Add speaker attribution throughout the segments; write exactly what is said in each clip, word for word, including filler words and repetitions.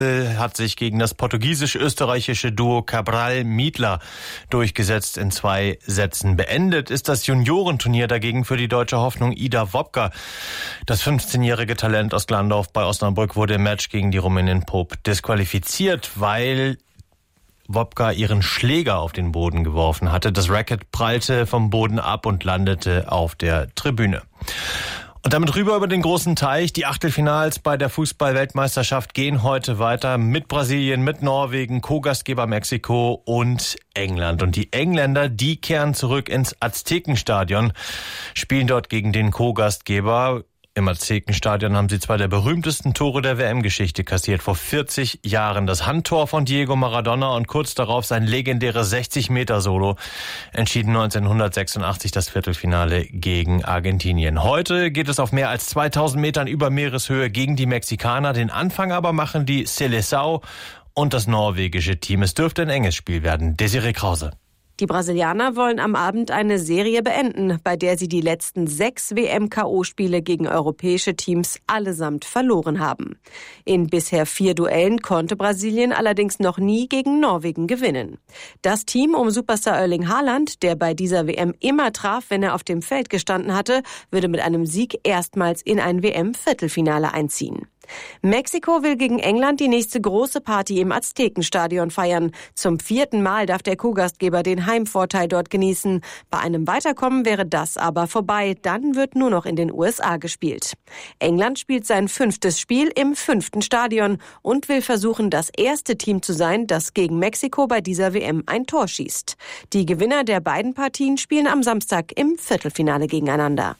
Speaker 1: hat sich gegen das portugiesisch-österreichische Duo Cabral-Miedler durchgesetzt in zwei Sätzen. Beendet ist das Juniorenturnier dagegen für die deutsche Hoffnung Ida Wopka. Das fünfzehnjährige Talent aus Glandorf bei Osnabrück wurde im Match gegen die Rumänin Popp disqualifiziert, weil Wopka ihren Schläger auf den Boden geworfen hatte. Das Racket prallte vom Boden ab und landete auf der Tribüne. Und damit rüber über den großen Teich. Die Achtelfinals bei der Fußball-Weltmeisterschaft gehen heute weiter mit Brasilien, mit Norwegen, Co-Gastgeber Mexiko und England. Und die Engländer, die kehren zurück ins Aztekenstadion, spielen dort gegen den Co-Gastgeber. Im Aztekenstadion haben sie zwei der berühmtesten Tore der W M-Geschichte kassiert. Vor vierzig Jahren das Handtor von Diego Maradona und kurz darauf sein legendäres sechzig-Meter-Solo entschieden neunzehnhundertsechsundachtzig das Viertelfinale gegen Argentinien. Heute geht es auf mehr als zweitausend Metern über Meereshöhe gegen die Mexikaner. Den Anfang aber machen die Seleção und das norwegische Team. Es dürfte ein enges Spiel werden. Desiree Krause.
Speaker 2: Die Brasilianer wollen am Abend eine Serie beenden, bei der sie die letzten sechs W M-K O-Spiele gegen europäische Teams allesamt verloren haben. In bisher vier Duellen konnte Brasilien allerdings noch nie gegen Norwegen gewinnen. Das Team um Superstar Erling Haaland, der bei dieser W M immer traf, wenn er auf dem Feld gestanden hatte, würde mit einem Sieg erstmals in ein W M-Viertelfinale einziehen. Mexiko will gegen England die nächste große Party im Aztekenstadion feiern. Zum vierten Mal darf der Co-Gastgeber den Heimvorteil dort genießen. Bei einem Weiterkommen wäre das aber vorbei. Dann wird nur noch in den U S A gespielt. England spielt sein fünftes Spiel im fünften Stadion und will versuchen, das erste Team zu sein, das gegen Mexiko bei dieser W M ein Tor schießt. Die Gewinner der beiden Partien spielen am Samstag im Viertelfinale gegeneinander.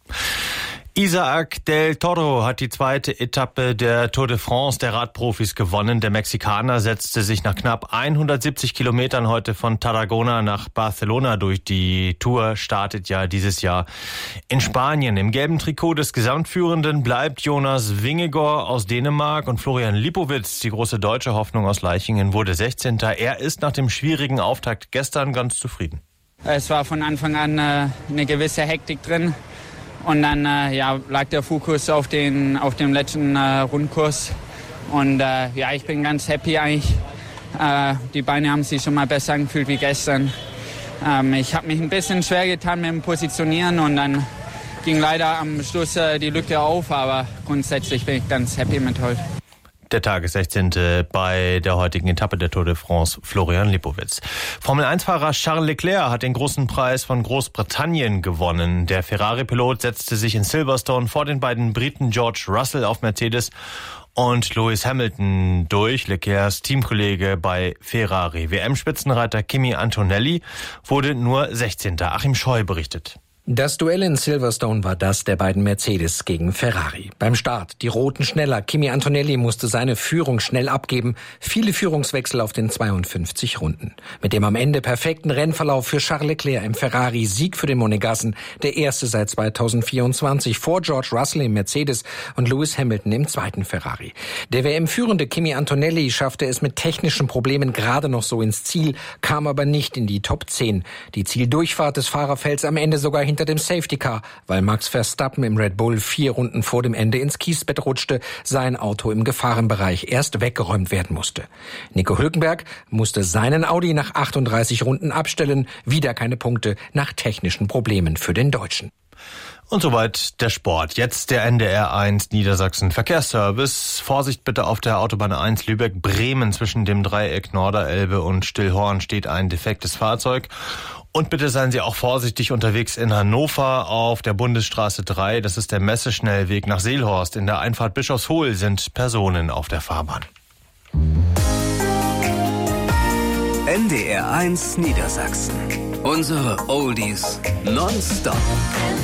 Speaker 1: Isaac del Toro hat die zweite Etappe der Tour de France der Radprofis gewonnen. Der Mexikaner setzte sich nach knapp hundertsiebzig Kilometern heute von Tarragona nach Barcelona durch. Die Tour startet ja dieses Jahr in Spanien. Im gelben Trikot des Gesamtführenden bleibt Jonas Vingegaard aus Dänemark und Florian Lipowitz, die große deutsche Hoffnung aus Leichingen, wurde sechzehnter Er ist nach dem schwierigen Auftakt gestern ganz zufrieden.
Speaker 3: Es war von Anfang an äh, eine gewisse Hektik drin. Und dann äh, ja, lag der Fokus auf, den, auf dem letzten äh, Rundkurs. Und äh, ja, ich bin ganz happy eigentlich. Äh, die Beine haben sich schon mal besser angefühlt wie gestern. Ähm, ich habe mich ein bisschen schwer getan mit dem Positionieren und dann ging leider am Schluss äh, die Lücke auf. Aber grundsätzlich bin ich ganz happy mit heute.
Speaker 1: Der Tagessechzehnte bei der heutigen Etappe der Tour de France, Florian Lipowitz. Formel eins Fahrer Charles Leclerc hat den großen Preis von Großbritannien gewonnen. Der Ferrari-Pilot setzte sich in Silverstone vor den beiden Briten George Russell auf Mercedes und Lewis Hamilton durch. Leclercs Teamkollege bei Ferrari. W M-Spitzenreiter Kimi Antonelli wurde nur sechzehnter Achim Scheu berichtet.
Speaker 4: Das Duell in Silverstone war das der beiden Mercedes gegen Ferrari. Beim Start die Roten schneller. Kimi Antonelli musste seine Führung schnell abgeben. Viele Führungswechsel auf den zweiundfünfzig Runden. Mit dem am Ende perfekten Rennverlauf für Charles Leclerc im Ferrari, Sieg für den Monegassen, der erste seit zweitausendvierundzwanzig, vor George Russell im Mercedes und Lewis Hamilton im zweiten Ferrari. Der W M-führende Kimi Antonelli schaffte es mit technischen Problemen gerade noch so ins Ziel, kam aber nicht in die Top zehn. Die Zieldurchfahrt des Fahrerfelds am Ende sogar hinter dem Safety Car, weil Max Verstappen im Red Bull vier Runden vor dem Ende ins Kiesbett rutschte, sein Auto im Gefahrenbereich erst weggeräumt werden musste. Nico Hülkenberg musste seinen Audi nach achtunddreißig Runden abstellen, wieder keine Punkte nach technischen Problemen für den Deutschen.
Speaker 1: Und soweit der Sport. Jetzt der N D R eins Niedersachsen Verkehrsservice. Vorsicht bitte auf der Autobahn eins Lübeck-Bremen. Zwischen dem Dreieck Norderelbe und Stillhorn steht ein defektes Fahrzeug. Und bitte seien Sie auch vorsichtig unterwegs in Hannover auf der Bundesstraße drei. Das ist der Messeschnellweg nach Seelhorst. In der Einfahrt Bischofshohl sind Personen auf der Fahrbahn.
Speaker 5: N D R eins Niedersachsen. Unsere Oldies nonstop.